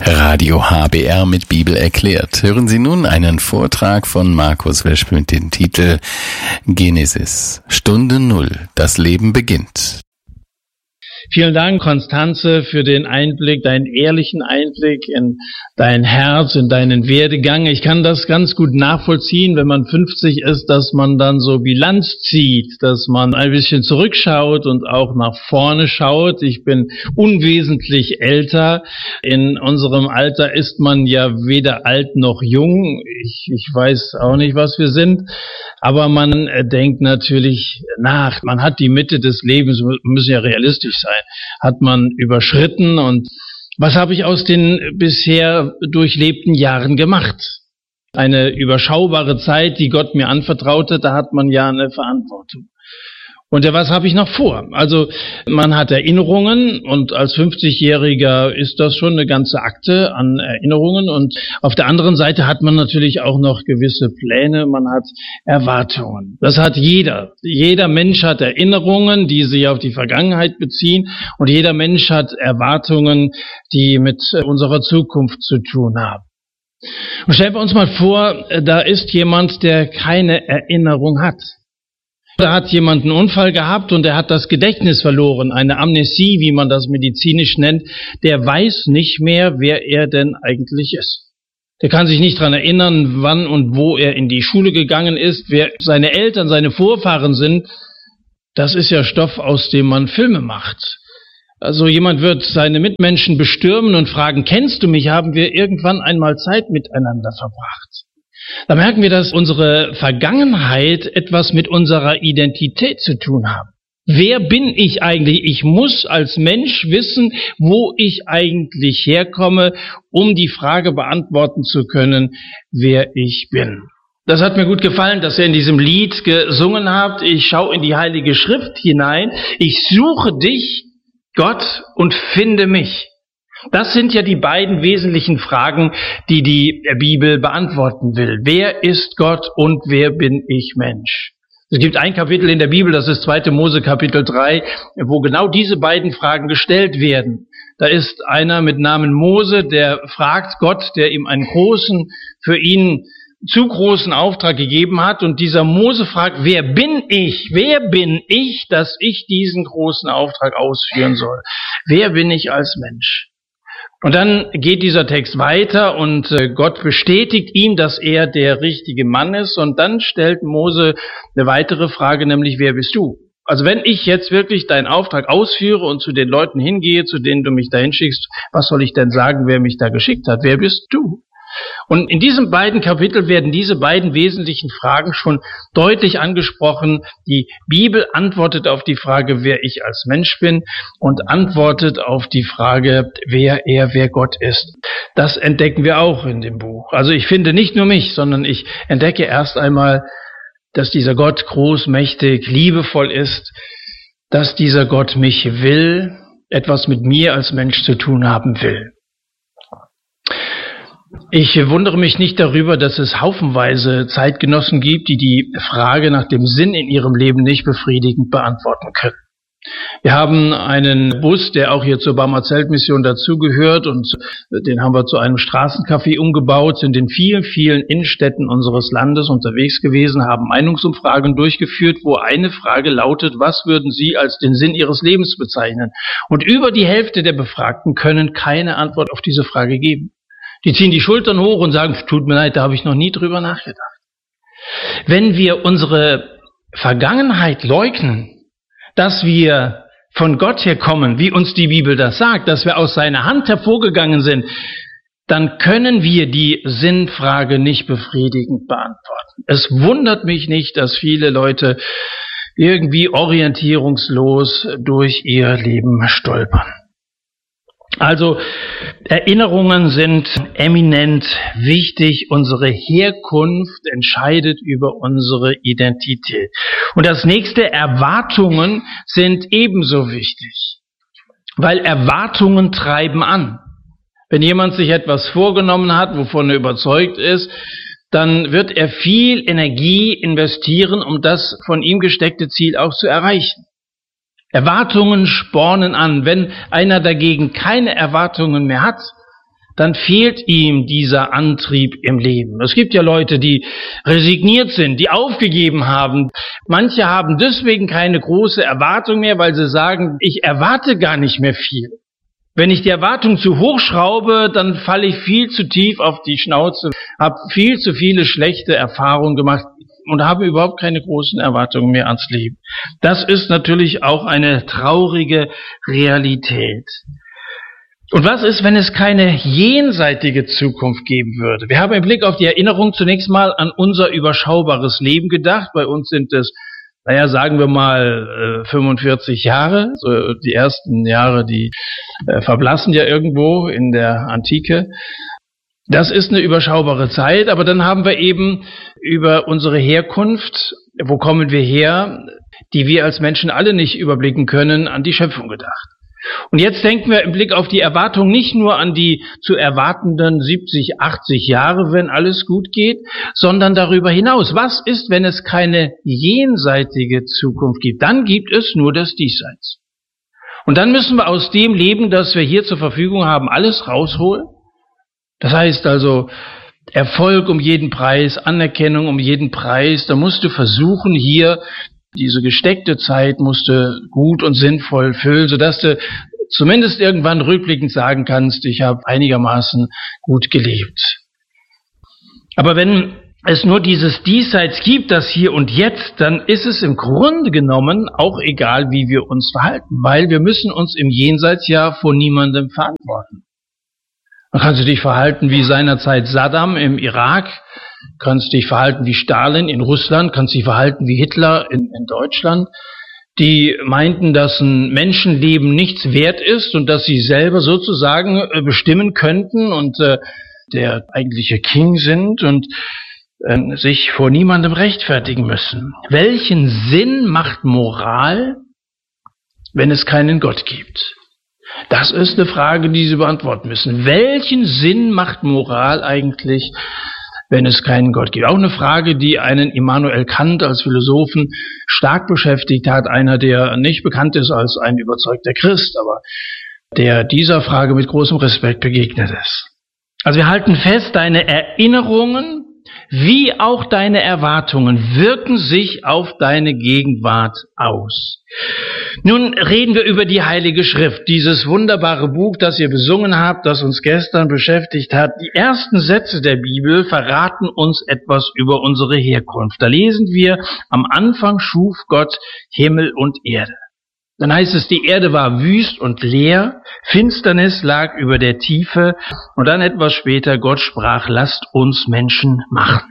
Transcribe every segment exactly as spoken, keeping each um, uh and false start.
Radio H B R mit Bibel erklärt. Hören Sie nun einen Vortrag von Markus Wesch mit dem Titel Genesis, Stunde Null, das Leben beginnt. Vielen Dank, Konstanze, für den Einblick, deinen ehrlichen Einblick in dein Herz, in deinen Werdegang. Ich kann das ganz gut nachvollziehen, wenn man fünfzig ist, dass man dann so Bilanz zieht, dass man ein bisschen zurückschaut und auch nach vorne schaut. Ich bin unwesentlich älter. In unserem Alter ist man ja weder alt noch jung. Ich, ich weiß auch nicht, was wir sind. Aber man denkt natürlich nach. Man hat die Mitte des Lebens, wir müssen ja realistisch sein, hat man überschritten. Und was habe ich aus den bisher durchlebten Jahren gemacht? Eine überschaubare Zeit, die Gott mir anvertraute, da hat man ja eine Verantwortung. Und was habe ich noch vor? Also man hat Erinnerungen und als fünfzigjähriger ist das schon eine ganze Akte an Erinnerungen. Und auf der anderen Seite hat man natürlich auch noch gewisse Pläne, man hat Erwartungen. Das hat jeder. Jeder Mensch hat Erinnerungen, die sich auf die Vergangenheit beziehen. Und jeder Mensch hat Erwartungen, die mit unserer Zukunft zu tun haben. Und stellen wir uns mal vor, da ist jemand, der keine Erinnerung hat. Da hat jemand einen Unfall gehabt und er hat das Gedächtnis verloren, eine Amnesie, wie man das medizinisch nennt. Der weiß nicht mehr, wer er denn eigentlich ist. Der kann sich nicht daran erinnern, wann und wo er in die Schule gegangen ist, wer seine Eltern, seine Vorfahren sind. Das ist ja Stoff, aus dem man Filme macht. Also jemand wird seine Mitmenschen bestürmen und fragen, kennst du mich? Haben wir irgendwann einmal Zeit miteinander verbracht? Da merken wir, dass unsere Vergangenheit etwas mit unserer Identität zu tun hat. Wer bin ich eigentlich? Ich muss als Mensch wissen, wo ich eigentlich herkomme, um die Frage beantworten zu können, wer ich bin. Das hat mir gut gefallen, dass ihr in diesem Lied gesungen habt. Ich schaue in die Heilige Schrift hinein. Ich suche dich, Gott, und finde mich. Das sind ja die beiden wesentlichen Fragen, die die Bibel beantworten will. Wer ist Gott und wer bin ich Mensch? Es gibt ein Kapitel in der Bibel, das ist zweite Mose Kapitel drei, wo genau diese beiden Fragen gestellt werden. Da ist einer mit Namen Mose, der fragt Gott, der ihm einen großen, für ihn zu großen Auftrag gegeben hat. Und dieser Mose fragt, wer bin ich? Wer bin ich, dass ich diesen großen Auftrag ausführen soll? Wer bin ich als Mensch? Und dann geht dieser Text weiter und Gott bestätigt ihm, dass er der richtige Mann ist. Und dann stellt Mose eine weitere Frage, nämlich, wer bist du? Also wenn ich jetzt wirklich deinen Auftrag ausführe und zu den Leuten hingehe, zu denen du mich da hinschickst, was soll ich denn sagen, wer mich da geschickt hat? Wer bist du? Und in diesen beiden Kapiteln werden diese beiden wesentlichen Fragen schon deutlich angesprochen. Die Bibel antwortet auf die Frage, wer ich als Mensch bin, und antwortet auf die Frage, wer er, wer Gott ist. Das entdecken wir auch in dem Buch. Also ich finde nicht nur mich, sondern ich entdecke erst einmal, dass dieser Gott groß, mächtig, liebevoll ist, dass dieser Gott mich will, etwas mit mir als Mensch zu tun haben will. Ich wundere mich nicht darüber, dass es haufenweise Zeitgenossen gibt, die die Frage nach dem Sinn in ihrem Leben nicht befriedigend beantworten können. Wir haben einen Bus, der auch hier zur Barmer Zeltmission dazugehört, und den haben wir zu einem Straßencafé umgebaut, sind in vielen, vielen Innenstädten unseres Landes unterwegs gewesen, haben Meinungsumfragen durchgeführt, wo eine Frage lautet, was würden Sie als den Sinn Ihres Lebens bezeichnen? Und über die Hälfte der Befragten können keine Antwort auf diese Frage geben. Die ziehen die Schultern hoch und sagen, tut mir leid, da habe ich noch nie drüber nachgedacht. Wenn wir unsere Vergangenheit leugnen, dass wir von Gott her kommen, wie uns die Bibel das sagt, dass wir aus seiner Hand hervorgegangen sind, dann können wir die Sinnfrage nicht befriedigend beantworten. Es wundert mich nicht, dass viele Leute irgendwie orientierungslos durch ihr Leben stolpern. Also Erinnerungen sind eminent wichtig. Unsere Herkunft entscheidet über unsere Identität. Und das nächste, Erwartungen sind ebenso wichtig, weil Erwartungen treiben an. Wenn jemand sich etwas vorgenommen hat, wovon er überzeugt ist, dann wird er viel Energie investieren, um das von ihm gesteckte Ziel auch zu erreichen. Erwartungen spornen an. Wenn einer dagegen keine Erwartungen mehr hat, dann fehlt ihm dieser Antrieb im Leben. Es gibt ja Leute, die resigniert sind, die aufgegeben haben. Manche haben deswegen keine große Erwartung mehr, weil sie sagen, ich erwarte gar nicht mehr viel. Wenn ich die Erwartung zu hoch schraube, dann falle ich viel zu tief auf die Schnauze, habe viel zu viele schlechte Erfahrungen gemacht und habe überhaupt keine großen Erwartungen mehr ans Leben. Das ist natürlich auch eine traurige Realität. Und was ist, wenn es keine jenseitige Zukunft geben würde? Wir haben im Blick auf die Erinnerung zunächst mal an unser überschaubares Leben gedacht. Bei uns sind es, naja, sagen wir mal fünfundvierzig Jahre. So die ersten Jahre, die äh, verblassen ja irgendwo in der Antike. Das ist eine überschaubare Zeit, aber dann haben wir eben über unsere Herkunft, wo kommen wir her, die wir als Menschen alle nicht überblicken können, an die Schöpfung gedacht. Und jetzt denken wir im Blick auf die Erwartung nicht nur an die zu erwartenden siebzig, achtzig Jahre, wenn alles gut geht, sondern darüber hinaus. Was ist, wenn es keine jenseitige Zukunft gibt? Dann gibt es nur das Diesseits. Und dann müssen wir aus dem Leben, das wir hier zur Verfügung haben, alles rausholen. Das heißt also, Erfolg um jeden Preis, Anerkennung um jeden Preis. Da musst du versuchen, hier diese gesteckte Zeit musst du gut und sinnvoll füllen, sodass du zumindest irgendwann rückblickend sagen kannst, ich habe einigermaßen gut gelebt. Aber wenn es nur dieses Diesseits gibt, das Hier und Jetzt, dann ist es im Grunde genommen auch egal, wie wir uns verhalten, weil wir müssen uns im Jenseits ja vor niemandem verantworten. Dann kannst du dich verhalten wie seinerzeit Saddam im Irak, kannst dich verhalten wie Stalin in Russland, kannst dich verhalten wie Hitler in, in Deutschland. Die meinten, dass ein Menschenleben nichts wert ist und dass sie selber sozusagen äh, bestimmen könnten und äh, der eigentliche King sind und äh, sich vor niemandem rechtfertigen müssen. Welchen Sinn macht Moral, wenn es keinen Gott gibt? Das ist eine Frage, die Sie beantworten müssen. Welchen Sinn macht Moral eigentlich, wenn es keinen Gott gibt? Auch eine Frage, die einen Immanuel Kant als Philosophen stark beschäftigt hat. Einer, der nicht bekannt ist als ein überzeugter Christ, aber der dieser Frage mit großem Respekt begegnet ist. Also wir halten fest, deine Erinnerungen wie auch deine Erwartungen wirken sich auf deine Gegenwart aus. Nun reden wir über die Heilige Schrift, dieses wunderbare Buch, das ihr besungen habt, das uns gestern beschäftigt hat. Die ersten Sätze der Bibel verraten uns etwas über unsere Herkunft. Da lesen wir, am Anfang schuf Gott Himmel und Erde. Dann heißt es, die Erde war wüst und leer, Finsternis lag über der Tiefe und dann etwas später, Gott sprach, lasst uns Menschen machen.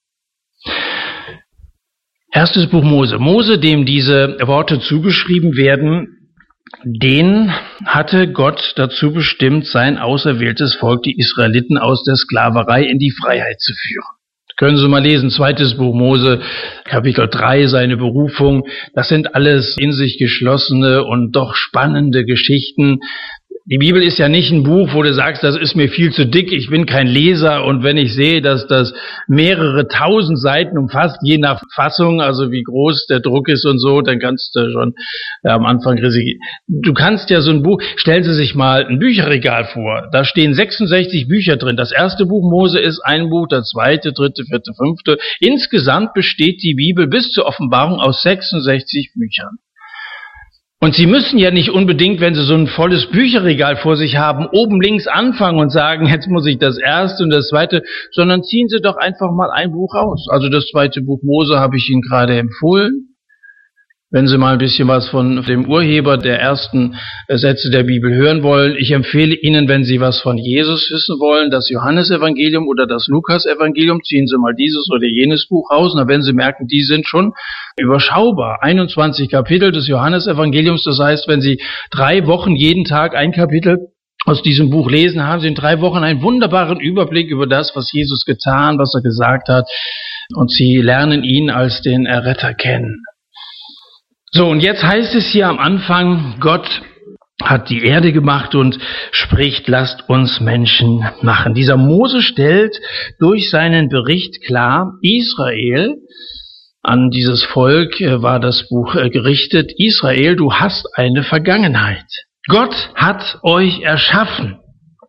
Erstes Buch Mose. Mose, dem diese Worte zugeschrieben werden, den hatte Gott dazu bestimmt, sein auserwähltes Volk, die Israeliten, aus der Sklaverei in die Freiheit zu führen. Können Sie mal lesen, zweites Buch Mose, Kapitel drei, seine Berufung. Das sind alles in sich geschlossene und doch spannende Geschichten. Die Bibel ist ja nicht ein Buch, wo du sagst, das ist mir viel zu dick, ich bin kein Leser, und wenn ich sehe, dass das mehrere tausend Seiten umfasst, je nach Fassung, also wie groß der Druck ist und so, dann kannst du schon ja, am Anfang resignieren. Du kannst ja so ein Buch, stellen Sie sich mal ein Bücherregal vor, da stehen sechsundsechzig Bücher drin. Das erste Buch Mose ist ein Buch, das zweite, dritte, vierte, fünfte. Insgesamt besteht die Bibel bis zur Offenbarung aus sechsundsechzig Büchern. Und Sie müssen ja nicht unbedingt, wenn Sie so ein volles Bücherregal vor sich haben, oben links anfangen und sagen, jetzt muss ich das erste und das zweite, sondern ziehen Sie doch einfach mal ein Buch raus. Also das zweite Buch Mose habe ich Ihnen gerade empfohlen. Wenn Sie mal ein bisschen was von dem Urheber der ersten Sätze der Bibel hören wollen. Ich empfehle Ihnen, wenn Sie was von Jesus wissen wollen, das Johannesevangelium oder das Lukasevangelium, ziehen Sie mal dieses oder jenes Buch raus. Und wenn Sie merken, die sind schon überschaubar. einundzwanzig Kapitel des Johannesevangeliums, das heißt, wenn Sie drei Wochen jeden Tag ein Kapitel aus diesem Buch lesen, haben Sie in drei Wochen einen wunderbaren Überblick über das, was Jesus getan, was er gesagt hat. Und Sie lernen ihn als den Erretter kennen. So, und jetzt heißt es hier am Anfang, Gott hat die Erde gemacht und spricht, lasst uns Menschen machen. Dieser Mose stellt durch seinen Bericht klar, Israel, an dieses Volk war das Buch gerichtet, Israel, du hast eine Vergangenheit. Gott hat euch erschaffen.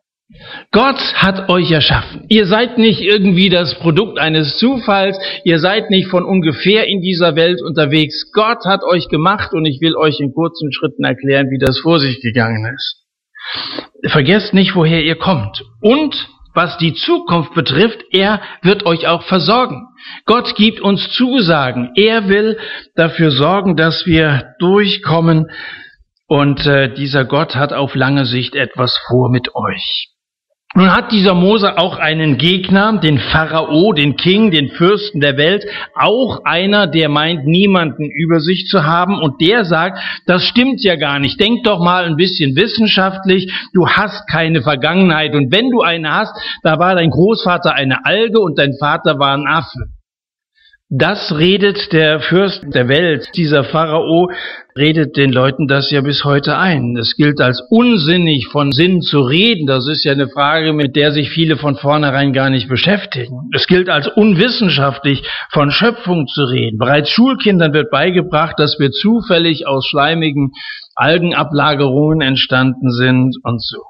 Gott hat euch erschaffen. Ihr seid nicht irgendwie das Produkt eines Zufalls. Ihr seid nicht von ungefähr in dieser Welt unterwegs. Gott hat euch gemacht und ich will euch in kurzen Schritten erklären, wie das vor sich gegangen ist. Vergesst nicht, woher ihr kommt. Und was die Zukunft betrifft, er wird euch auch versorgen. Gott gibt uns Zusagen. Er will dafür sorgen, dass wir durchkommen. Und äh, dieser Gott hat auf lange Sicht etwas vor mit euch. Nun hat dieser Mose auch einen Gegner, den Pharao, den King, den Fürsten der Welt, auch einer, der meint, niemanden über sich zu haben, und der sagt, das stimmt ja gar nicht, denk doch mal ein bisschen wissenschaftlich, du hast keine Vergangenheit, und wenn du eine hast, da war dein Großvater eine Alge und dein Vater war ein Affe. Das redet der Fürst der Welt, dieser Pharao, redet den Leuten das ja bis heute ein. Es gilt als unsinnig, von Sinn zu reden. Das ist ja eine Frage, mit der sich viele von vornherein gar nicht beschäftigen. Es gilt als unwissenschaftlich, von Schöpfung zu reden. Bereits Schulkindern wird beigebracht, dass wir zufällig aus schleimigen Algenablagerungen entstanden sind und so.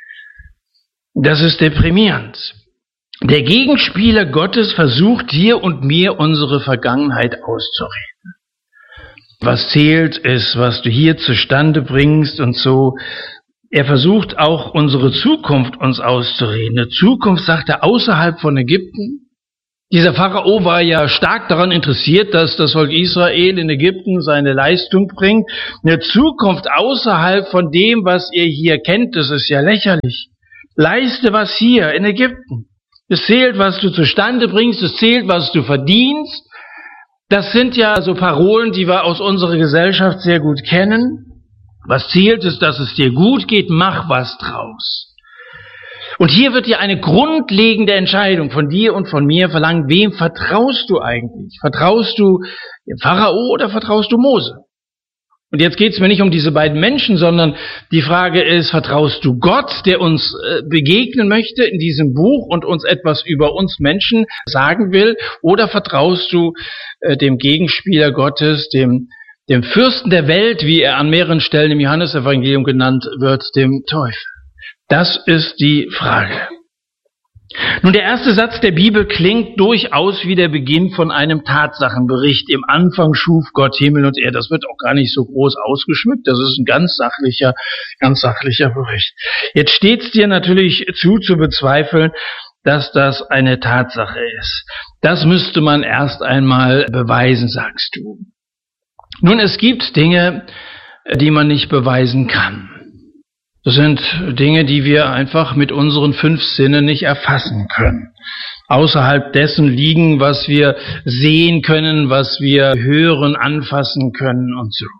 Das ist deprimierend. Der Gegenspieler Gottes versucht dir und mir unsere Vergangenheit auszureden. Was zählt, ist, was du hier zustande bringst und so. Er versucht auch unsere Zukunft uns auszureden. Eine Zukunft, sagt er, außerhalb von Ägypten. Dieser Pharao war ja stark daran interessiert, dass das Volk Israel in Ägypten seine Leistung bringt. Eine Zukunft außerhalb von dem, was ihr hier kennt, das ist ja lächerlich. Leiste was hier in Ägypten. Es zählt, was du zustande bringst, es zählt, was du verdienst. Das sind ja so Parolen, die wir aus unserer Gesellschaft sehr gut kennen. Was zählt, ist, dass es dir gut geht, mach was draus. Und hier wird dir eine grundlegende Entscheidung von dir und von mir verlangt, wem vertraust du eigentlich? Vertraust du dem Pharao oder vertraust du Mose? Und jetzt geht es mir nicht um diese beiden Menschen, sondern die Frage ist, vertraust du Gott, der uns äh, begegnen möchte in diesem Buch und uns etwas über uns Menschen sagen will, oder vertraust du äh, dem Gegenspieler Gottes, dem, dem Fürsten der Welt, wie er an mehreren Stellen im Johannesevangelium genannt wird, dem Teufel? Das ist die Frage. Nun, der erste Satz der Bibel klingt durchaus wie der Beginn von einem Tatsachenbericht. Im Anfang schuf Gott Himmel und Erde. Das wird auch gar nicht so groß ausgeschmückt. Das ist ein ganz sachlicher, ganz sachlicher Bericht. Jetzt steht es dir natürlich zu, zu bezweifeln, dass das eine Tatsache ist. Das müsste man erst einmal beweisen, sagst du. Nun, es gibt Dinge, die man nicht beweisen kann. Das sind Dinge, die wir einfach mit unseren fünf Sinnen nicht erfassen können. Außerhalb dessen liegen, was wir sehen können, was wir hören, anfassen können und so.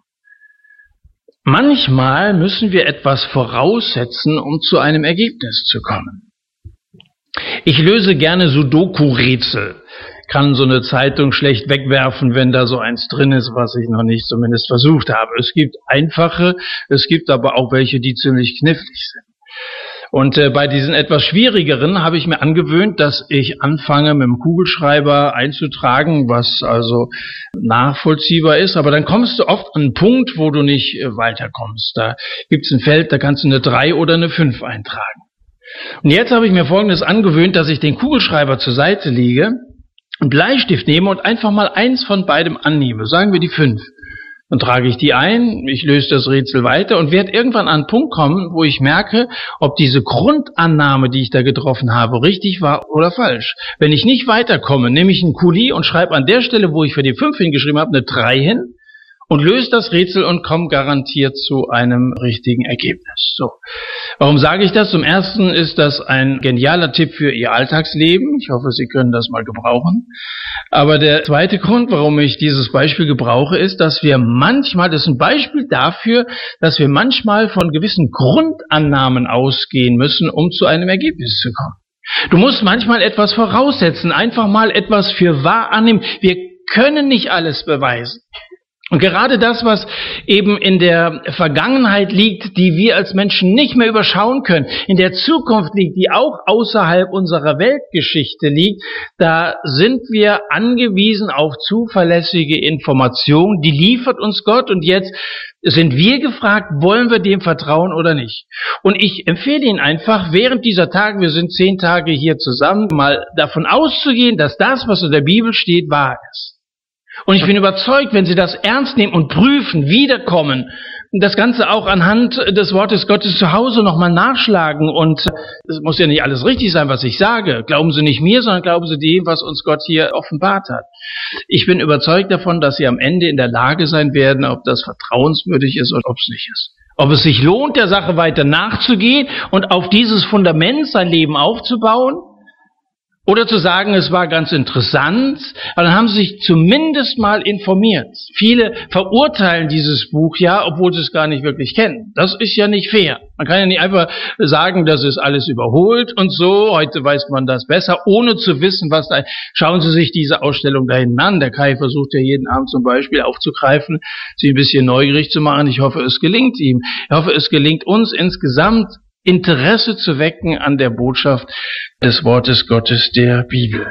Manchmal müssen wir etwas voraussetzen, um zu einem Ergebnis zu kommen. Ich löse gerne Sudoku-Rätsel. Kann so eine Zeitung schlecht wegwerfen, wenn da so eins drin ist, was ich noch nicht zumindest versucht habe. Es gibt einfache, es gibt aber auch welche, die ziemlich knifflig sind. Und äh, bei diesen etwas schwierigeren habe ich mir angewöhnt, dass ich anfange, mit dem Kugelschreiber einzutragen, was also nachvollziehbar ist. Aber dann kommst du oft an einen Punkt, wo du nicht äh, weiterkommst. Da gibt es ein Feld, da kannst du eine drei oder eine fünf eintragen. Und jetzt habe ich mir Folgendes angewöhnt, dass ich den Kugelschreiber zur Seite lege, einen Bleistift nehme und einfach mal eins von beidem annehme. Sagen wir die fünf. Dann trage ich die ein, ich löse das Rätsel weiter und werde irgendwann an einen Punkt kommen, wo ich merke, ob diese Grundannahme, die ich da getroffen habe, richtig war oder falsch. Wenn ich nicht weiterkomme, nehme ich einen Kuli und schreibe an der Stelle, wo ich für die fünf hingeschrieben habe, eine drei hin und löse das Rätsel und komme garantiert zu einem richtigen Ergebnis. So. Warum sage ich das? Zum Ersten ist das ein genialer Tipp für Ihr Alltagsleben. Ich hoffe, Sie können das mal gebrauchen. Aber der zweite Grund, warum ich dieses Beispiel gebrauche, ist, dass wir manchmal, das ist ein Beispiel dafür, dass wir manchmal von gewissen Grundannahmen ausgehen müssen, um zu einem Ergebnis zu kommen. Du musst manchmal etwas voraussetzen, einfach mal etwas für wahr annehmen. Wir können nicht alles beweisen. Und gerade das, was eben in der Vergangenheit liegt, die wir als Menschen nicht mehr überschauen können, in der Zukunft liegt, die auch außerhalb unserer Weltgeschichte liegt, da sind wir angewiesen auf zuverlässige Informationen, die liefert uns Gott, und jetzt sind wir gefragt, wollen wir dem vertrauen oder nicht? Und ich empfehle Ihnen einfach, während dieser Tage, wir sind zehn Tage hier zusammen, mal davon auszugehen, dass das, was in der Bibel steht, wahr ist. Und ich bin überzeugt, wenn Sie das ernst nehmen und prüfen, wiederkommen, das Ganze auch anhand des Wortes Gottes zu Hause nochmal nachschlagen, und es muss ja nicht alles richtig sein, was ich sage. Glauben Sie nicht mir, sondern glauben Sie dem, was uns Gott hier offenbart hat. Ich bin überzeugt davon, dass Sie am Ende in der Lage sein werden, ob das vertrauenswürdig ist oder ob es nicht ist. Ob es sich lohnt, der Sache weiter nachzugehen und auf dieses Fundament sein Leben aufzubauen, oder zu sagen, es war ganz interessant, aber dann haben sie sich zumindest mal informiert. Viele verurteilen dieses Buch ja, obwohl sie es gar nicht wirklich kennen. Das ist ja nicht fair. Man kann ja nicht einfach sagen, das ist alles überholt und so, heute weiß man das besser, ohne zu wissen, was da... Schauen Sie sich diese Ausstellung da hinten an. Der Kai versucht ja jeden Abend zum Beispiel aufzugreifen, sie ein bisschen neugierig zu machen. Ich hoffe, es gelingt ihm. Ich hoffe, es gelingt uns insgesamt, Interesse zu wecken an der Botschaft des Wortes Gottes, der Bibel.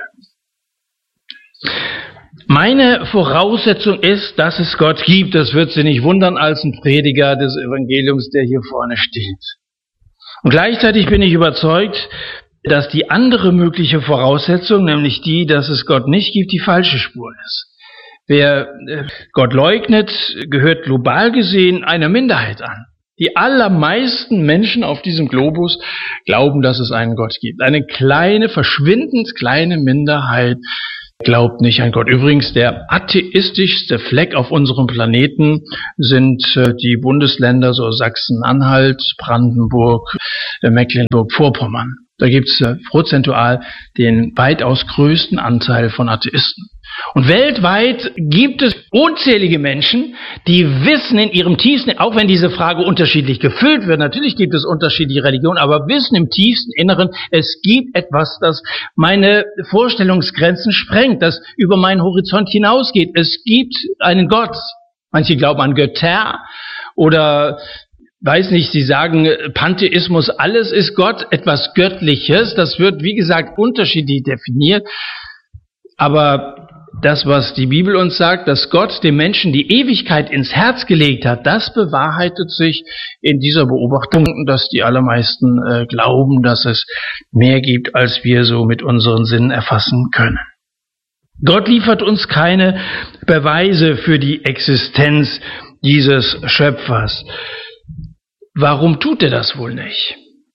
Meine Voraussetzung ist, dass es Gott gibt. Das wird Sie nicht wundern als ein Prediger des Evangeliums, der hier vorne steht. Und gleichzeitig bin ich überzeugt, dass die andere mögliche Voraussetzung, nämlich die, dass es Gott nicht gibt, die falsche Spur ist. Wer Gott leugnet, gehört global gesehen einer Minderheit an. Die allermeisten Menschen auf diesem Globus glauben, dass es einen Gott gibt. Eine kleine, verschwindend kleine Minderheit glaubt nicht an Gott. Übrigens, der atheistischste Fleck auf unserem Planeten sind die Bundesländer so Sachsen-Anhalt, Brandenburg, Mecklenburg-Vorpommern. Da gibt es prozentual den weitaus größten Anteil von Atheisten. Und weltweit gibt es unzählige Menschen, die wissen in ihrem tiefsten, auch wenn diese Frage unterschiedlich gefüllt wird, natürlich gibt es unterschiedliche Religionen, aber wissen im tiefsten Inneren, es gibt etwas, das meine Vorstellungsgrenzen sprengt, das über meinen Horizont hinausgeht. Es gibt einen Gott. Manche glauben an Götter oder weiß nicht, sie sagen Pantheismus, alles ist Gott, etwas Göttliches. Das wird, wie gesagt, unterschiedlich definiert. Aber das, was die Bibel uns sagt, dass Gott dem Menschen die Ewigkeit ins Herz gelegt hat, das bewahrheitet sich in dieser Beobachtung, dass die allermeisten äh, glauben, dass es mehr gibt, als wir so mit unseren Sinnen erfassen können. Gott liefert uns keine Beweise für die Existenz dieses Schöpfers. Warum tut er das wohl nicht?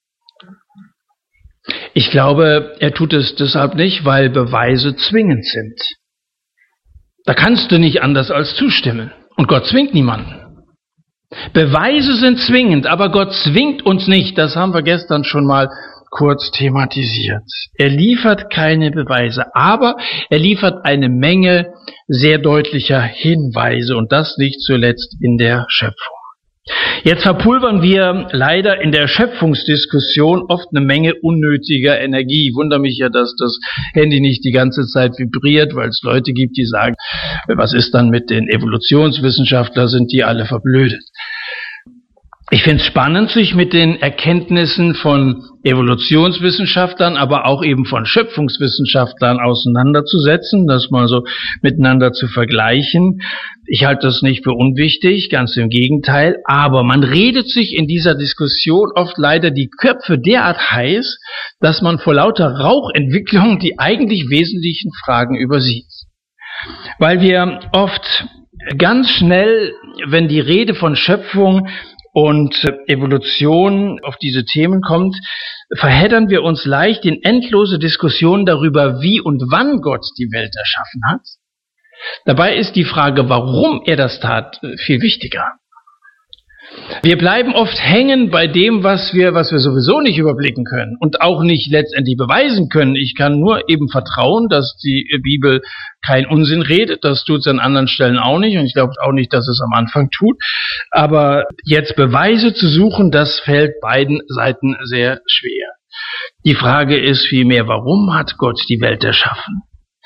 Ich glaube, er tut es deshalb nicht, weil Beweise zwingend sind. Da kannst du nicht anders als zustimmen. Und Gott zwingt niemanden. Beweise sind zwingend, aber Gott zwingt uns nicht. Das haben wir gestern schon mal kurz thematisiert. Er liefert keine Beweise, aber er liefert eine Menge sehr deutlicher Hinweise, und das nicht zuletzt in der Schöpfung. Jetzt verpulvern wir leider in der Schöpfungsdiskussion oft eine Menge unnötiger Energie. Ich wundere mich ja, dass das Handy nicht die ganze Zeit vibriert, weil es Leute gibt, die sagen, was ist dann mit den Evolutionswissenschaftlern, sind die alle verblödet. Ich finde es spannend, sich mit den Erkenntnissen von Evolutionswissenschaftlern, aber auch eben von Schöpfungswissenschaftlern auseinanderzusetzen, das mal so miteinander zu vergleichen. Ich halte das nicht für unwichtig, ganz im Gegenteil, aber man redet sich in dieser Diskussion oft leider die Köpfe derart heiß, dass man vor lauter Rauchentwicklung die eigentlich wesentlichen Fragen übersieht. Weil wir oft ganz schnell, wenn die Rede von Schöpfung und Evolution auf diese Themen kommt, verheddern wir uns leicht in endlose Diskussionen darüber, wie und wann Gott die Welt erschaffen hat. Dabei ist die Frage, warum er das tat, viel wichtiger. Wir bleiben oft hängen bei dem, was wir, was wir sowieso nicht überblicken können und auch nicht letztendlich beweisen können. Ich kann nur eben vertrauen, dass die Bibel keinen Unsinn redet. Das tut es an anderen Stellen auch nicht, und ich glaube auch nicht, dass es am Anfang tut. Aber jetzt Beweise zu suchen, das fällt beiden Seiten sehr schwer. Die Frage ist vielmehr, warum hat Gott die Welt erschaffen?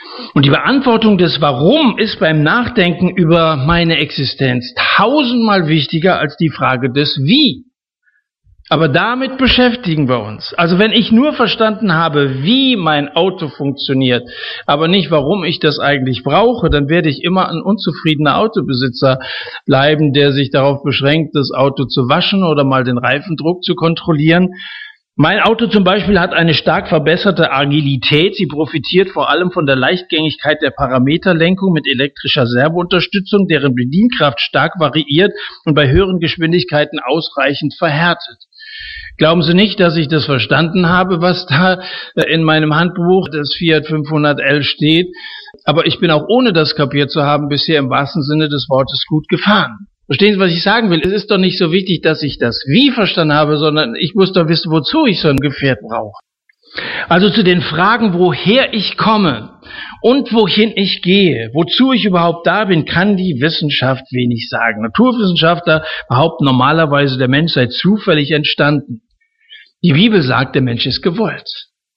Und die Beantwortung des Warum ist beim Nachdenken über meine Existenz tausendmal wichtiger als die Frage des Wie. Aber damit beschäftigen wir uns. Also wenn ich nur verstanden habe, wie mein Auto funktioniert, aber nicht, warum ich das eigentlich brauche, dann werde ich immer ein unzufriedener Autobesitzer bleiben, der sich darauf beschränkt, das Auto zu waschen oder mal den Reifendruck zu kontrollieren. Mein Auto zum Beispiel hat eine stark verbesserte Agilität. Sie profitiert vor allem von der Leichtgängigkeit der Parameterlenkung mit elektrischer Servounterstützung, deren Bedienkraft stark variiert und bei höheren Geschwindigkeiten ausreichend verhärtet. Glauben Sie nicht, dass ich das verstanden habe, was da in meinem Handbuch des Fiat fünfhundert L steht, aber ich bin auch ohne das kapiert zu haben bisher im wahrsten Sinne des Wortes gut gefahren. Verstehen Sie, was ich sagen will? Es ist doch nicht so wichtig, dass ich das Wie verstanden habe, sondern ich muss doch wissen, wozu ich so ein Gefährt brauche. Also zu den Fragen, woher ich komme und wohin ich gehe, wozu ich überhaupt da bin, kann die Wissenschaft wenig sagen. Naturwissenschaftler behaupten normalerweise, der Mensch sei zufällig entstanden. Die Bibel sagt, der Mensch ist gewollt.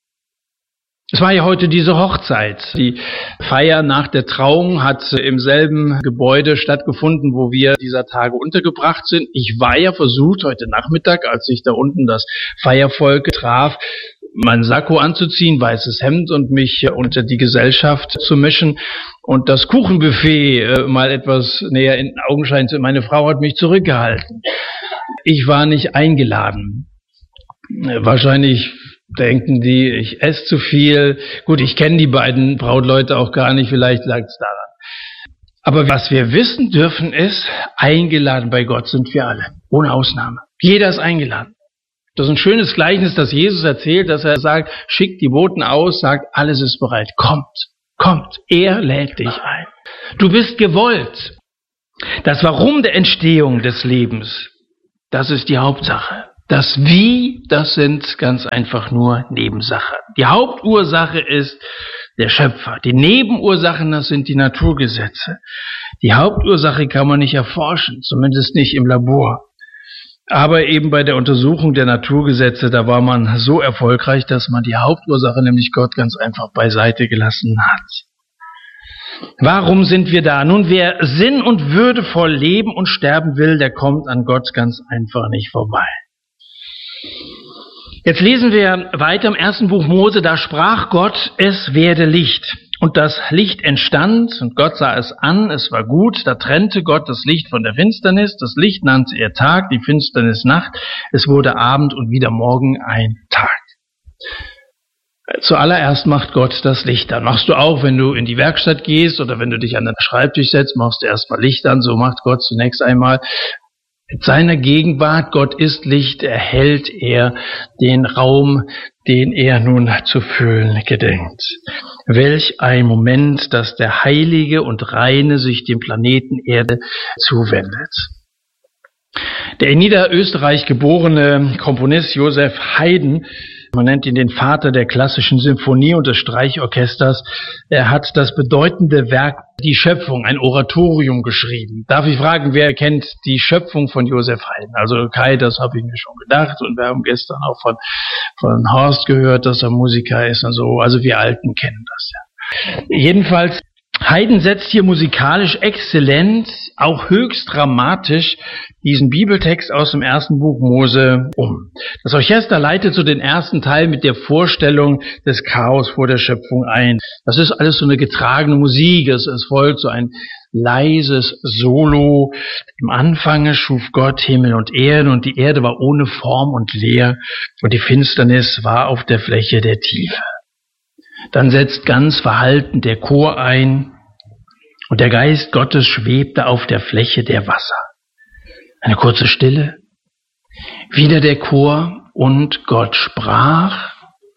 Es war ja heute diese Hochzeit. Die Feier nach der Trauung hat im selben Gebäude stattgefunden, wo wir dieser Tage untergebracht sind. Ich war ja versucht, heute Nachmittag, als sich da unten das Feiervolk traf, meinen Sakko anzuziehen, weißes Hemd und mich unter die Gesellschaft zu mischen und das Kuchenbuffet äh, mal etwas näher in den Augenschein zu. Meine Frau hat mich zurückgehalten. Ich war nicht eingeladen. Wahrscheinlich denken die, ich esse zu viel. Gut, ich kenne die beiden Brautleute auch gar nicht, vielleicht lag es daran. Aber was wir wissen dürfen ist, eingeladen bei Gott sind wir alle, ohne Ausnahme. Jeder ist eingeladen. Das ist ein schönes Gleichnis, das Jesus erzählt, dass er sagt, schickt die Boten aus, sagt, alles ist bereit, kommt, kommt, er lädt dich ein. Du bist gewollt. Das Warum der Entstehung des Lebens, das ist die Hauptsache. Das Wie, das sind ganz einfach nur Nebensachen. Die Hauptursache ist der Schöpfer. Die Nebenursachen, das sind die Naturgesetze. Die Hauptursache kann man nicht erforschen, zumindest nicht im Labor. Aber eben bei der Untersuchung der Naturgesetze, da war man so erfolgreich, dass man die Hauptursache, nämlich Gott, ganz einfach beiseite gelassen hat. Warum sind wir da? Nun, wer sinn- und würdevoll leben und sterben will, der kommt an Gott ganz einfach nicht vorbei. Jetzt lesen wir weiter im ersten Buch Mose, da sprach Gott, es werde Licht. Und das Licht entstand, und Gott sah es an, es war gut, da trennte Gott das Licht von der Finsternis, das Licht nannte er Tag, die Finsternis Nacht, es wurde Abend und wieder Morgen ein Tag. Zuallererst macht Gott das Licht an. Machst du auch, wenn du in die Werkstatt gehst oder wenn du dich an den Schreibtisch setzt, machst du erstmal Licht an, so macht Gott zunächst einmal. Mit seiner Gegenwart, Gott ist Licht, erhält er den Raum, den er nun zu füllen gedenkt. Welch ein Moment, dass der Heilige und Reine sich dem Planeten Erde zuwendet. Der in Niederösterreich geborene Komponist Joseph Haydn, man nennt ihn den Vater der klassischen Symphonie und des Streichorchesters, er hat das bedeutende Werk Die Schöpfung, ein Oratorium geschrieben. Darf ich fragen, wer kennt die Schöpfung von Joseph Haydn? Also Kai, das habe ich mir schon gedacht und wir haben gestern auch von, von Horst gehört, dass er Musiker ist und so. Also wir Alten kennen das ja. Jedenfalls, Haydn setzt hier musikalisch exzellent, auch höchst dramatisch, diesen Bibeltext aus dem ersten Buch Mose um. Das Orchester leitet so den ersten Teil mit der Vorstellung des Chaos vor der Schöpfung ein. Das ist alles so eine getragene Musik, es, es folgt so ein leises Solo. Im Anfange schuf Gott Himmel und Erde und die Erde war ohne Form und leer und die Finsternis war auf der Fläche der Tiefe. Dann setzt ganz verhalten der Chor ein und der Geist Gottes schwebte auf der Fläche der Wasser. Eine kurze Stille, wieder der Chor und Gott sprach.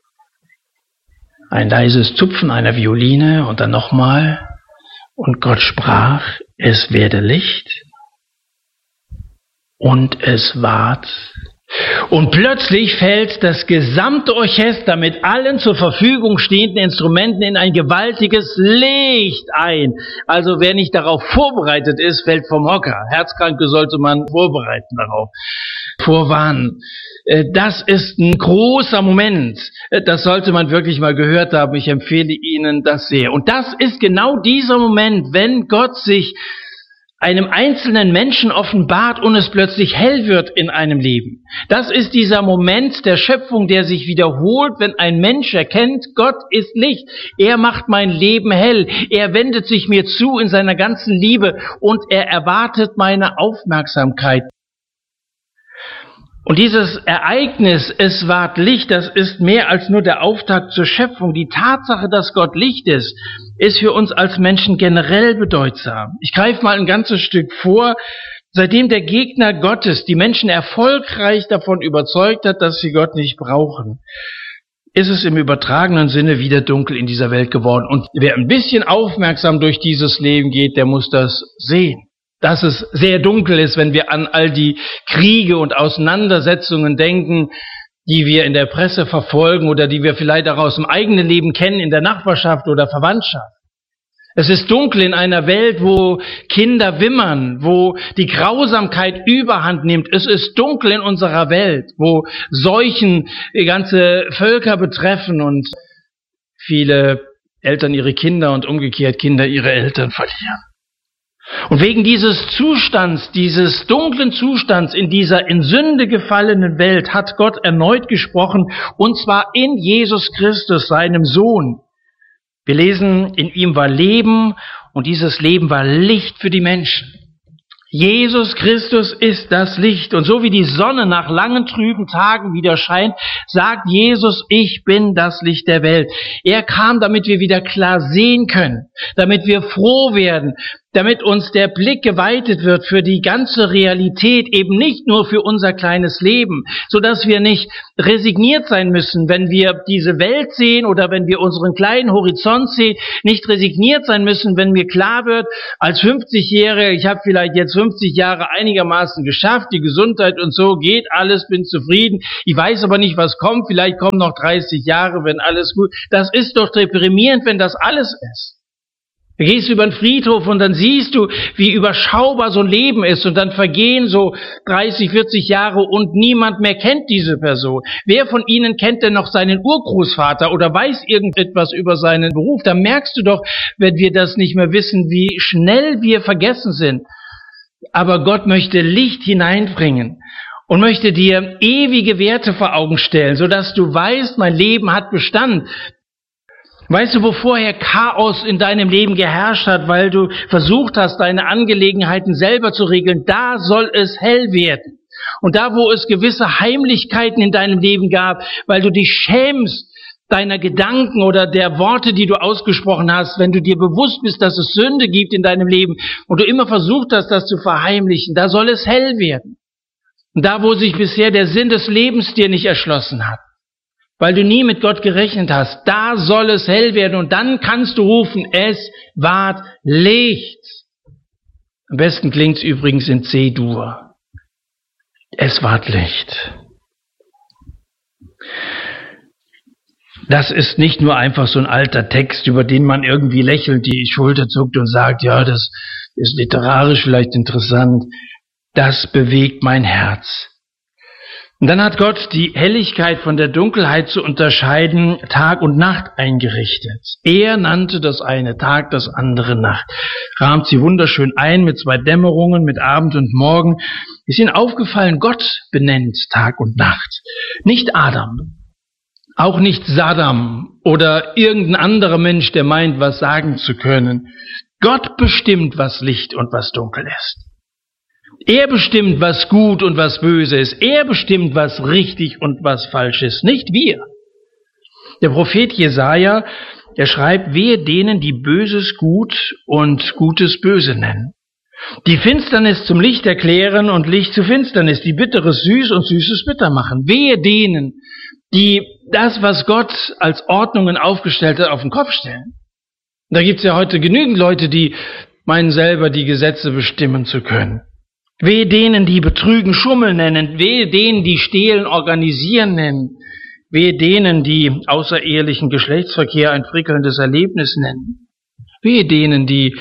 Ein leises Zupfen einer Violine und dann nochmal und Gott sprach, es werde Licht und es ward. Und plötzlich fällt das gesamte Orchester mit allen zur Verfügung stehenden Instrumenten in ein gewaltiges Licht ein. Also wer nicht darauf vorbereitet ist, fällt vom Hocker. Herzkranke sollte man vorbereiten darauf. vorwarnen. Das ist ein großer Moment. Das sollte man wirklich mal gehört haben. Ich empfehle Ihnen das sehr. Und das ist genau dieser Moment, wenn Gott sich einem einzelnen Menschen offenbart und es plötzlich hell wird in einem Leben. Das ist dieser Moment der Schöpfung, der sich wiederholt, wenn ein Mensch erkennt, Gott ist Licht. Er macht mein Leben hell. Er wendet sich mir zu in seiner ganzen Liebe und er erwartet meine Aufmerksamkeit. Und dieses Ereignis, es ward Licht, das ist mehr als nur der Auftakt zur Schöpfung. Die Tatsache, dass Gott Licht ist, ist für uns als Menschen generell bedeutsam. Ich greife mal ein ganzes Stück vor. Seitdem der Gegner Gottes die Menschen erfolgreich davon überzeugt hat, dass sie Gott nicht brauchen, ist es im übertragenen Sinne wieder dunkel in dieser Welt geworden. Und wer ein bisschen aufmerksam durch dieses Leben geht, der muss das sehen. Dass es sehr dunkel ist, wenn wir an all die Kriege und Auseinandersetzungen denken, die wir in der Presse verfolgen oder die wir vielleicht auch aus dem eigenen Leben kennen, in der Nachbarschaft oder Verwandtschaft. Es ist dunkel in einer Welt, wo Kinder wimmern, wo die Grausamkeit überhand nimmt. Es ist dunkel in unserer Welt, wo Seuchen ganze Völker betreffen und viele Eltern ihre Kinder und umgekehrt Kinder ihre Eltern verlieren. Und wegen dieses Zustands, dieses dunklen Zustands in dieser in Sünde gefallenen Welt hat Gott erneut gesprochen, und zwar in Jesus Christus, seinem Sohn. Wir lesen, in ihm war Leben und dieses Leben war Licht für die Menschen. Jesus Christus ist das Licht. Und so wie die Sonne nach langen trüben Tagen wieder scheint, sagt Jesus, ich bin das Licht der Welt. Er kam, damit wir wieder klar sehen können, damit wir froh werden, damit uns der Blick geweitet wird für die ganze Realität, eben nicht nur für unser kleines Leben, so dass wir nicht resigniert sein müssen, wenn wir diese Welt sehen oder wenn wir unseren kleinen Horizont sehen, nicht resigniert sein müssen, wenn mir klar wird, als fünfzigjähriger, ich habe vielleicht jetzt fünfzig Jahre einigermaßen geschafft, die Gesundheit und so geht alles, bin zufrieden, ich weiß aber nicht, was kommt, vielleicht kommen noch dreißig Jahre, wenn alles gut, das ist doch deprimierend, wenn das alles ist. Du gehst über den Friedhof und dann siehst du, wie überschaubar so ein Leben ist und dann vergehen so dreißig, vierzig Jahre und niemand mehr kennt diese Person. Wer von Ihnen kennt denn noch seinen Urgroßvater oder weiß irgendetwas über seinen Beruf? Da merkst du doch, wenn wir das nicht mehr wissen, wie schnell wir vergessen sind. Aber Gott möchte Licht hineinbringen und möchte dir ewige Werte vor Augen stellen, sodass du weißt, mein Leben hat Bestand. Weißt du, wo vorher Chaos in deinem Leben geherrscht hat, weil du versucht hast, deine Angelegenheiten selber zu regeln, da soll es hell werden. Und da, wo es gewisse Heimlichkeiten in deinem Leben gab, weil du dich schämst deiner Gedanken oder der Worte, die du ausgesprochen hast, wenn du dir bewusst bist, dass es Sünde gibt in deinem Leben und du immer versucht hast, das zu verheimlichen, da soll es hell werden. Und da, wo sich bisher der Sinn des Lebens dir nicht erschlossen hat, weil du nie mit Gott gerechnet hast, da soll es hell werden und dann kannst du rufen, es ward Licht. Am besten klingt's übrigens in C-Dur. Es ward Licht. Das ist nicht nur einfach so ein alter Text, über den man irgendwie lächelnd die Schulter zuckt und sagt, ja, das ist literarisch vielleicht interessant. Das bewegt mein Herz. Und dann hat Gott die Helligkeit von der Dunkelheit zu unterscheiden, Tag und Nacht eingerichtet. Er nannte das eine Tag, das andere Nacht. Rahmt sie wunderschön ein mit zwei Dämmerungen, mit Abend und Morgen. Ist Ihnen aufgefallen, Gott benennt Tag und Nacht. Nicht Adam, auch nicht Saddam oder irgendein anderer Mensch, der meint, was sagen zu können. Gott bestimmt, was Licht und was dunkel ist. Er bestimmt, was gut und was böse ist. Er bestimmt, was richtig und was falsch ist, nicht wir. Der Prophet Jesaja, er schreibt, wehe denen, die Böses gut und Gutes böse nennen. Die Finsternis zum Licht erklären und Licht zu Finsternis, die Bitteres süß und Süßes bitter machen. Wehe denen, die das, was Gott als Ordnungen aufgestellt hat, auf den Kopf stellen. Da gibt's ja heute genügend Leute, die meinen selber die Gesetze bestimmen zu können. Wehe denen, die Betrügen Schummel nennen, wehe denen, die Stehlen organisieren nennen, wehe denen, die außerehelichen Geschlechtsverkehr ein prickelndes Erlebnis nennen, wehe denen, die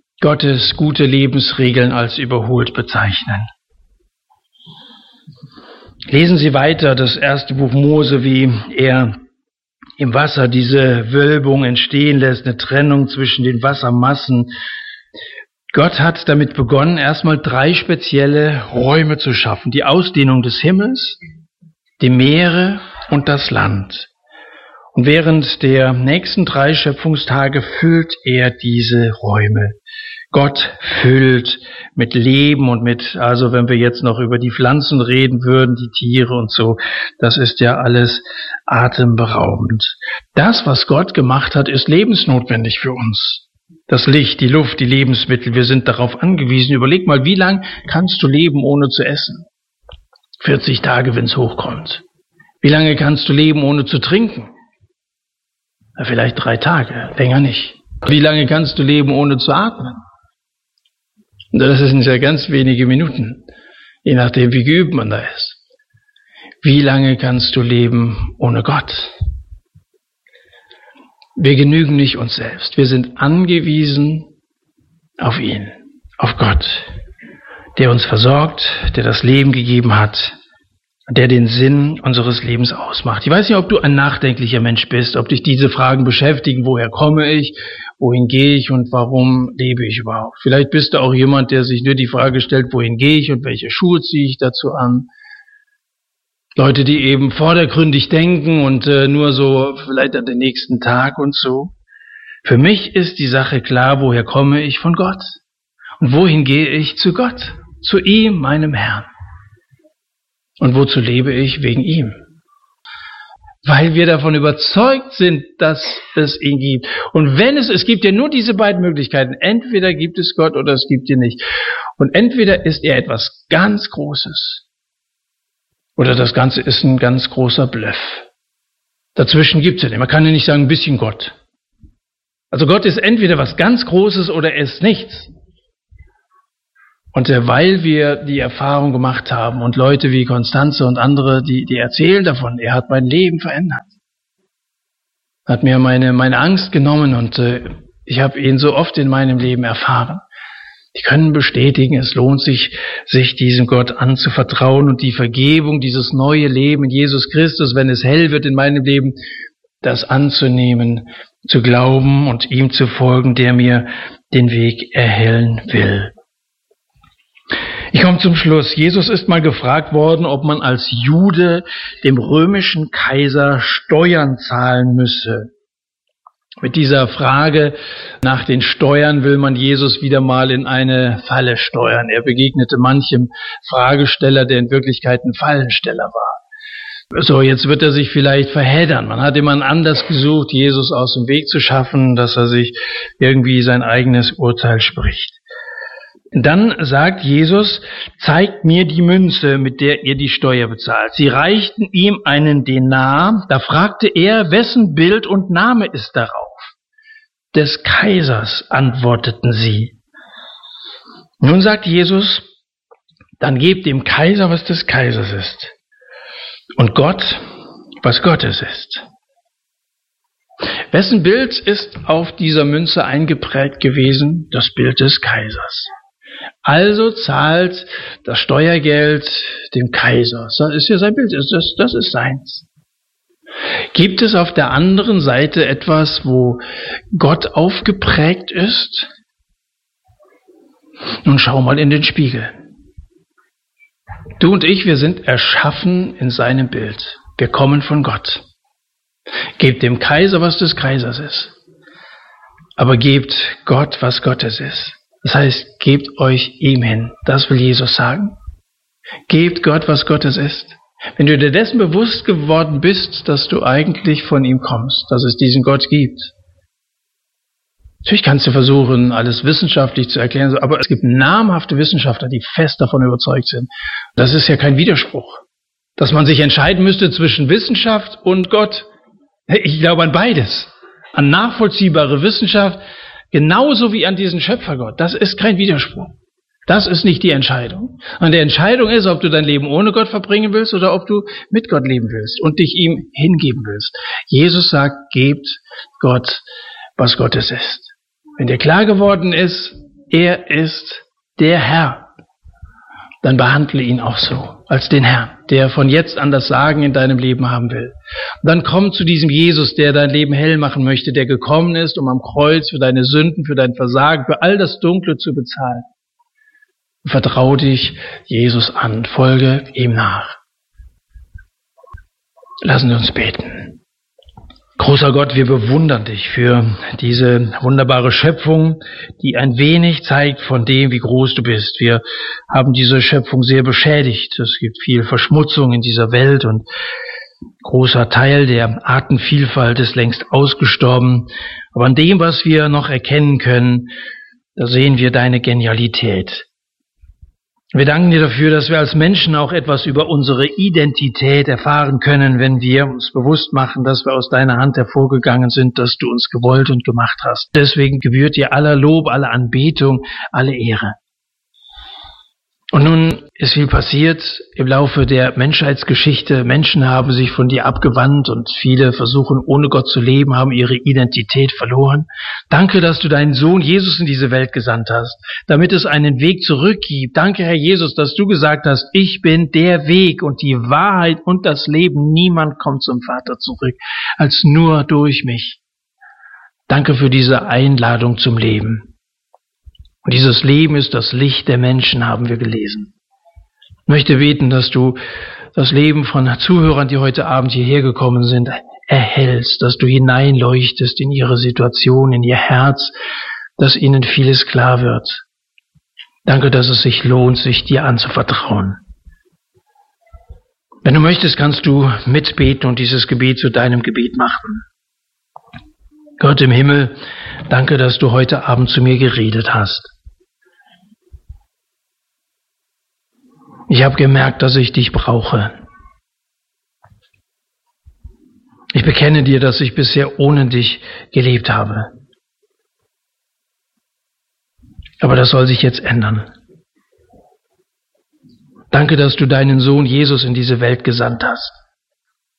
Gottes gute Lebensregeln als überholt bezeichnen. Lesen Sie weiter das erste Buch Mose, wie er im Wasser diese Wölbung entstehen lässt, eine Trennung zwischen den Wassermassen. Gott hat damit begonnen, erstmal drei spezielle Räume zu schaffen. Die Ausdehnung des Himmels, die Meere und das Land. Und während der nächsten drei Schöpfungstage füllt er diese Räume. Gott füllt mit Leben und mit, also wenn wir jetzt noch über die Pflanzen reden würden, die Tiere und so, das ist ja alles atemberaubend. Das, was Gott gemacht hat, ist lebensnotwendig für uns. Das Licht, die Luft, die Lebensmittel, wir sind darauf angewiesen. Überleg mal, wie lang kannst du leben, ohne zu essen? vierzig Tage, wenn es hochkommt. Wie lange kannst du leben, ohne zu trinken? Na, vielleicht drei Tage, länger nicht. Wie lange kannst du leben, ohne zu atmen? Das sind ja ganz wenige Minuten, je nachdem, wie geübt man da ist. Wie lange kannst du leben ohne Gott? Wir genügen nicht uns selbst. Wir sind angewiesen auf ihn, auf Gott, der uns versorgt, der das Leben gegeben hat, der den Sinn unseres Lebens ausmacht. Ich weiß nicht, ob du ein nachdenklicher Mensch bist, ob dich diese Fragen beschäftigen, woher komme ich, wohin gehe ich und warum lebe ich überhaupt. Vielleicht bist du auch jemand, der sich nur die Frage stellt, wohin gehe ich und welche Schuhe ziehe ich dazu an. Leute, die eben vordergründig denken und äh, nur so vielleicht an den nächsten Tag und so. Für mich ist die Sache klar, woher komme ich? Von Gott. Und wohin gehe ich? Zu Gott, zu ihm, meinem Herrn. Und wozu lebe ich? Wegen ihm. Weil wir davon überzeugt sind, dass es ihn gibt. Und wenn es, es gibt ja nur diese beiden Möglichkeiten. Entweder gibt es Gott oder es gibt ihn nicht. Und entweder ist er etwas ganz Großes. Oder das Ganze ist ein ganz großer Bluff. Dazwischen gibt es ja nicht. Man kann ja nicht sagen, ein bisschen Gott. Also Gott ist entweder was ganz Großes oder er ist nichts. Und weil wir die Erfahrung gemacht haben und Leute wie Konstanze und andere, die, die erzählen davon, er hat mein Leben verändert. Hat mir meine, meine Angst genommen und äh, ich habe ihn so oft in meinem Leben erfahren. Die können bestätigen, es lohnt sich, sich diesem Gott anzuvertrauen und die Vergebung, dieses neue Leben in Jesus Christus, wenn es hell wird in meinem Leben, das anzunehmen, zu glauben und ihm zu folgen, der mir den Weg erhellen will. Ich komme zum Schluss. Jesus ist mal gefragt worden, ob man als Jude dem römischen Kaiser Steuern zahlen müsse. Mit dieser Frage nach den Steuern will man Jesus wieder mal in eine Falle steuern. Er begegnete manchem Fragesteller, der in Wirklichkeit ein Fallensteller war. So, jetzt wird er sich vielleicht verheddern. Man hat jemand anders gesucht, Jesus aus dem Weg zu schaffen, dass er sich irgendwie sein eigenes Urteil spricht. Dann sagt Jesus, zeigt mir die Münze, mit der ihr die Steuer bezahlt. Sie reichten ihm einen Denar. Da fragte er, wessen Bild und Name ist darauf? Des Kaisers, antworteten sie. Nun sagt Jesus, dann gebt dem Kaiser, was des Kaisers ist. Und Gott, was Gottes ist. Wessen Bild ist auf dieser Münze eingeprägt gewesen? Das Bild des Kaisers. Also zahlt das Steuergeld dem Kaiser. Das ist ja sein Bild, das, das ist seins. Gibt es auf der anderen Seite etwas, wo Gott aufgeprägt ist? Nun schau mal in den Spiegel. Du und ich, wir sind erschaffen in seinem Bild. Wir kommen von Gott. Gebt dem Kaiser, was des Kaisers ist. Aber gebt Gott, was Gottes ist. Das heißt, gebt euch ihm hin. Das will Jesus sagen. Gebt Gott, was Gottes ist. Wenn du dir dessen bewusst geworden bist, dass du eigentlich von ihm kommst, dass es diesen Gott gibt. Natürlich kannst du versuchen, alles wissenschaftlich zu erklären, aber es gibt namhafte Wissenschaftler, die fest davon überzeugt sind. Das ist ja kein Widerspruch. Dass man sich entscheiden müsste zwischen Wissenschaft und Gott. Ich glaube an beides. An nachvollziehbare Wissenschaft, genauso wie an diesen Schöpfergott. Das ist kein Widerspruch. Das ist nicht die Entscheidung. Und die Entscheidung ist, ob du dein Leben ohne Gott verbringen willst oder ob du mit Gott leben willst und dich ihm hingeben willst. Jesus sagt, gebt Gott, was Gottes ist. Wenn dir klar geworden ist, er ist der Herr, dann behandle ihn auch so, als den Herrn, der von jetzt an das Sagen in deinem Leben haben will. Und dann komm zu diesem Jesus, der dein Leben hell machen möchte, der gekommen ist, um am Kreuz für deine Sünden, für dein Versagen, für all das Dunkle zu bezahlen. Vertrau dich Jesus an, folge ihm nach. Lassen wir uns beten. Großer Gott, wir bewundern dich für diese wunderbare Schöpfung, die ein wenig zeigt von dem, wie groß du bist. Wir haben diese Schöpfung sehr beschädigt. Es gibt viel Verschmutzung in dieser Welt und ein großer Teil der Artenvielfalt ist längst ausgestorben. Aber an dem, was wir noch erkennen können, da sehen wir deine Genialität. Wir danken dir dafür, dass wir als Menschen auch etwas über unsere Identität erfahren können, wenn wir uns bewusst machen, dass wir aus deiner Hand hervorgegangen sind, dass du uns gewollt und gemacht hast. Deswegen gebührt dir aller Lob, alle Anbetung, alle Ehre. Und nun ist viel passiert im Laufe der Menschheitsgeschichte. Menschen haben sich von dir abgewandt und viele versuchen, ohne Gott zu leben, haben ihre Identität verloren. Danke, dass du deinen Sohn Jesus in diese Welt gesandt hast, damit es einen Weg zurück gibt. Danke, Herr Jesus, dass du gesagt hast, ich bin der Weg und die Wahrheit und das Leben. Niemand kommt zum Vater zurück, als nur durch mich. Danke für diese Einladung zum Leben. Und dieses Leben ist das Licht der Menschen, haben wir gelesen. Ich möchte beten, dass du das Leben von Zuhörern, die heute Abend hierher gekommen sind, erhellst, dass du hineinleuchtest in ihre Situation, in ihr Herz, dass ihnen vieles klar wird. Danke, dass es sich lohnt, sich dir anzuvertrauen. Wenn du möchtest, kannst du mitbeten und dieses Gebet zu deinem Gebet machen. Gott im Himmel, danke, dass du heute Abend zu mir geredet hast. Ich habe gemerkt, dass ich dich brauche. Ich bekenne dir, dass ich bisher ohne dich gelebt habe. Aber das soll sich jetzt ändern. Danke, dass du deinen Sohn Jesus in diese Welt gesandt hast.